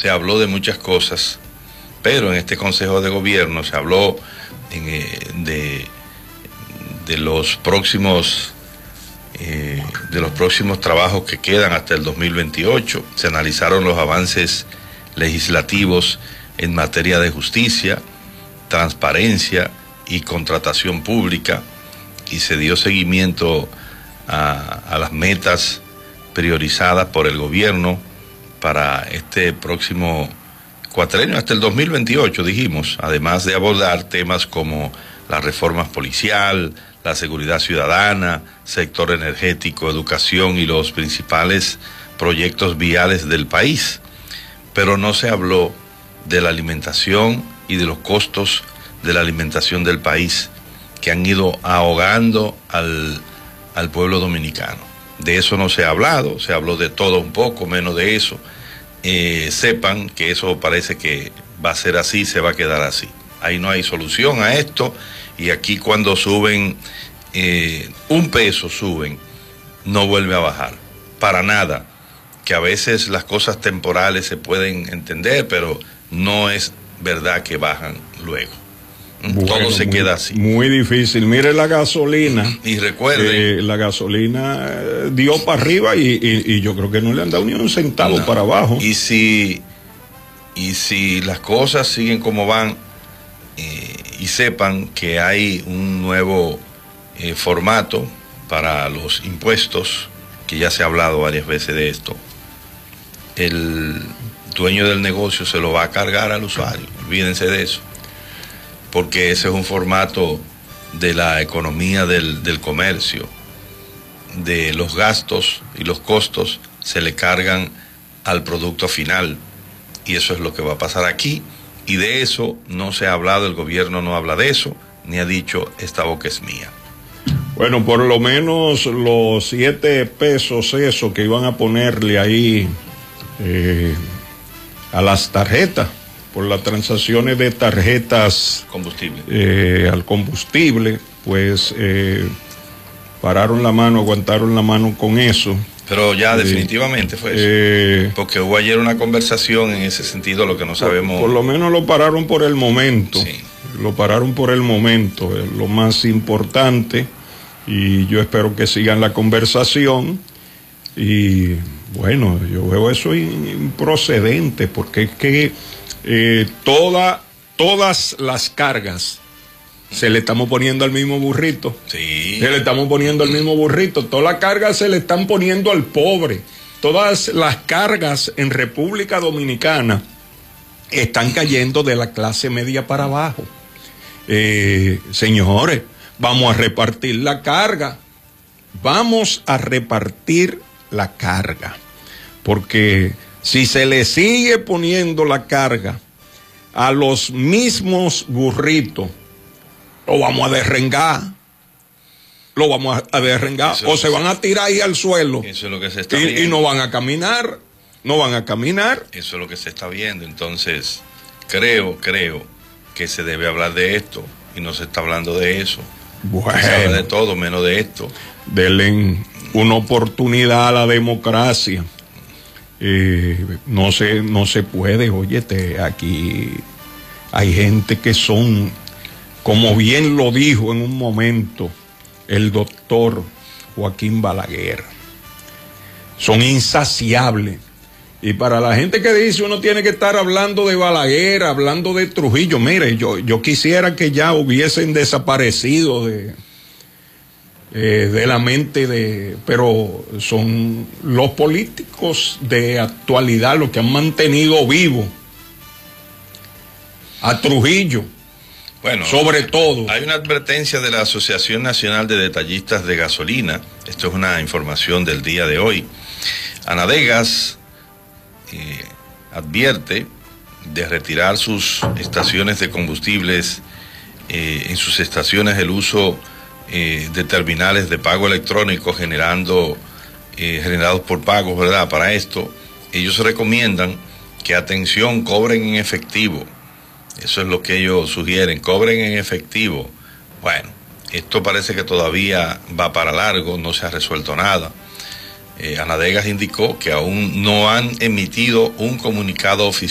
se habló de muchas cosas, pero en este Consejo de Gobierno se habló de los próximos trabajos que quedan hasta el 2028. Se analizaron los avances legislativos en materia de justicia, transparencia y contratación pública, y se dio seguimiento a las metas priorizadas por el gobierno para este próximo cuatrenio, hasta el 2028, dijimos, además de abordar temas como la reforma policial, la seguridad ciudadana, sector energético, educación y los principales proyectos viales del país. Pero no se habló de la alimentación y de los costos de la alimentación del país, que han ido ahogando al pueblo dominicano. De eso no se ha hablado, se habló de todo un poco, menos de eso. Sepan que eso parece que va a ser así, se va a quedar así. Ahí no hay solución a esto, y aquí cuando suben un peso, no vuelve a bajar, para nada. Que a veces las cosas temporales se pueden entender, pero no es verdad que bajan luego. Bueno, todo se queda así. Muy difícil. Mire la gasolina. Y recuerden, la gasolina dio para arriba y yo creo que no le han dado ni un centavo para abajo. Y si las cosas siguen como van, y sepan que hay un nuevo formato para los impuestos, que ya se ha hablado varias veces de esto, el dueño del negocio se lo va a cargar al usuario. Olvídense de eso, porque ese es un formato de la economía del comercio. De los gastos y los costos se le cargan al producto final, y eso es lo que va a pasar aquí, y de eso no se ha hablado. El gobierno no habla de eso, ni ha dicho esta boca es mía. Bueno, por lo menos los 7 pesos eso que iban a ponerle ahí a las tarjetas, por las transacciones de tarjetas al combustible, pues pararon la mano, aguantaron la mano con eso. Pero ya definitivamente fue eso, porque hubo ayer una conversación en ese sentido, lo que no sabemos. Por lo menos lo pararon por el momento, sí. Lo pararon por el momento, es lo más importante, y yo espero que sigan la conversación. Y bueno, yo veo eso improcedente, porque es que todas las cargas se le estamos poniendo al mismo burrito. Sí. Se le estamos poniendo al mismo burrito. Todas las cargas se le están poniendo al pobre. Todas las cargas en República Dominicana están cayendo de la clase media para abajo. Señores, vamos a repartir la carga. Vamos a repartir la carga. Porque si se le sigue poniendo la carga a los mismos burritos, lo vamos a derrengar. Lo vamos a derrengar. O se van a tirar ahí al suelo. Eso es lo que se está viendo. Y no van a caminar. No van a caminar. Eso es lo que se está viendo. Entonces, creo que se debe hablar de esto. Y no se está hablando de eso. Bueno. Se habla de todo, menos de esto. Denle una oportunidad a la democracia. No se puede. Óyete, aquí hay gente que son, como bien lo dijo en un momento el doctor Joaquín Balaguer, son insaciables. Y para la gente que dice uno tiene que estar hablando de Balaguer, hablando de Trujillo, mire, yo quisiera que ya hubiesen desaparecido de la mente pero son los políticos de actualidad los que han mantenido vivo a Trujillo. Bueno, sobre todo. Hay una advertencia de la Asociación Nacional de Detallistas de Gasolina. Esto es una información del día de hoy. Anadegas advierte de retirar sus estaciones de combustibles, en sus estaciones el uso de terminales de pago electrónico generados por pagos, ¿verdad? Para esto, ellos recomiendan que, atención, cobren en efectivo. Eso es lo que ellos sugieren, cobren en efectivo. Bueno, esto parece que todavía va para largo, no se ha resuelto nada. Anadegas indicó que aún no han emitido un comunicado oficial